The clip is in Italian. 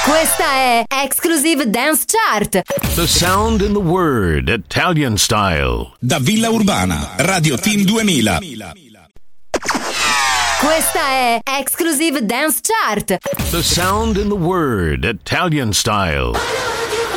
Questa è Exclusive Dance Chart. The sound in the word, Italian style. Da Villa Urbana, Radio Team 2000. Questa è Exclusive Dance Chart. The sound in the word, Italian style.